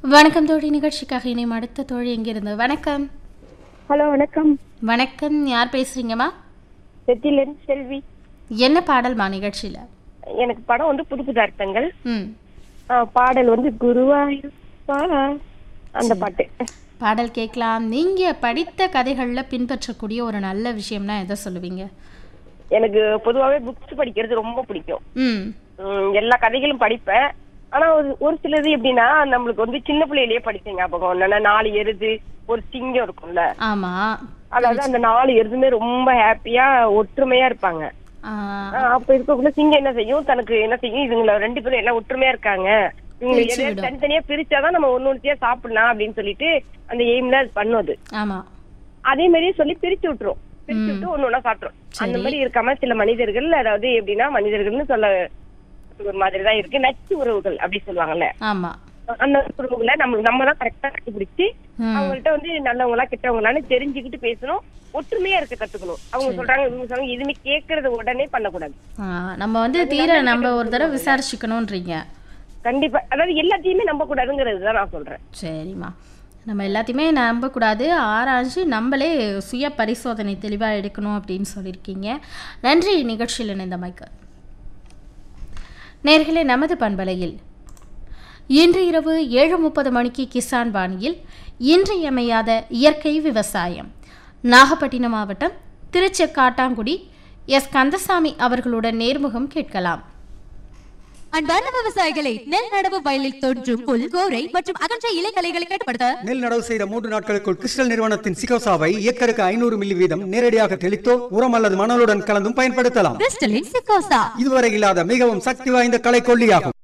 வணக்கம் தோழி, நிகழ்ச்சிக்காக இணையும் அடுத்த தோழி எங்கிருந்து? வணக்கம். ஹலோ, வணக்கம். வணக்கம், யார் பேசுறீங்கம்மா? செத்திலேருந்து செல்வி. என்ன பாடல்மா நிகழ்ச்சியில? எனக்கு படம் வந்து புது புது அர்த்தங்கள். ம் பாடல் வந்து குருவாயூரப்பா, அந்த பாட்டு. பாடல் கேட்கலாம். நீங்க படித்த கதைகள்ல பின்பற்றக்கூடிய ஒரு நல்ல விஷயம்னா எதை சொல்லுவீங்க? எனக்கு பொதுவாகவே புக்ஸ் படிக்கிறது ரொம்ப பிடிக்கும். ம் எல்லா கதைகளும் படிப்பேன். ஆனா ஒரு சிலது எப்படின்னா, நம்மளுக்கு வந்து சின்ன பிள்ளையிலேயே படிச்ச ஞாபகம் என்னன்னா, 4 எருது ஒரு சிங்கம் இருக்கும்ல. ஆமா. அதாவது அந்த 4 எருதுமே ரொம்ப ஹாப்பியா ஒற்றுமையா இருப்பாங்க. அப்ப இருக்கக்குள்ள சிங்கம் என்ன செய்யும், தனக்கு என்ன செய்யும், இதுங்கள 2 பேரும் எல்லாம் ஒற்றுமையா இருக்காங்க, இவங்க தனித்தனியா பிரிச்சாதான் நம்ம ஒன்னொன்னுத்தையா சாப்பிடலாம் அப்படின்னு சொல்லிட்டு அந்த எய்ம்ல அது பண்ணுது. ஆமா. அதே மாதிரியே சொல்லி பிரிச்சு விட்டுரும். பிரிச்சு விட்டு ஒன்னொன்னா சாப்பிட்டுரும். அந்த மாதிரி இருக்காம சில மனிதர்கள், அதாவது எப்படின்னா மனிதர்கள்னு சொல்ல ஒரு மாதிரிதான் இருக்கு, நச்சு உறவுகள் அப்படி சொல்லுவாங்கல்ல. ஆமா. அந்த உறவுகளை நம்ம தான் கரெக்டா கண்டுபிடிச்சு அவங்கள்ட்ட வந்து நல்லவங்களா கெட்டவங்களான்னு தெரிஞ்சுக்கிட்டு பேசணும். ஒற்றுமையா இருக்க கத்துக்கணும். அவங்க சொல்றாங்க, இவங்க சொல்றாங்க, எதுவுமே கேட்கறது உடனே பண்ணக்கூடாது. நம்ம வந்து நம்ம ஒரு தடவை விசாரிச்சுக்கணும்ன்றீங்க. கண்டிப்பா. அதாவது எல்லாத்தையுமே நம்ப கூடாதுங்கிறது தான் நான் சொல்றேன். சரிம்மா, நம்ம எல்லாத்தையுமே நம்பக்கூடாது, ஆராய்ச்சி நம்மளே சுய பரிசோதனை தெளிவாக எடுக்கணும் அப்படின்னு சொல்லியிருக்கீங்க. நன்றி நிகழ்ச்சியில் இணைந்தமைக்கு. நேர்களே, நமது பண்பலையில் இன்று இரவு 7:30 மணிக்கு கிசான் வாணியில் இன்றியமையாத இயற்கை விவசாயம், நாகப்பட்டினம் மாவட்டம் திருச்செக்காட்டாங்குடி எஸ் கந்தசாமி அவர்களுடன் நேர்முகம் கேட்கலாம். அன்பார்ந்த விவசாயிகளை, நெல் நடவு வயலில் தோன்றும் புல், கோரை மற்றும் அகன்ற இலைகளை கட்டுப்படுத்த நெல் நடவு செய்த 3 நாட்களுக்குள் கிறிஸ்டல் நிறுவனத்தின் சிகோசாவை ஏக்கருக்கு 500 மில்லி வீதம் நேரடியாக தெளித்தோ உரம் அல்லது மணலுடன் கலந்தும் பயன்படுத்தலாம். கிறிஸ்டலின் சிகோசா இதுவரை இல்லாத மிகவும் சக்தி வாய்ந்த களைக்கொல்லியாகும்.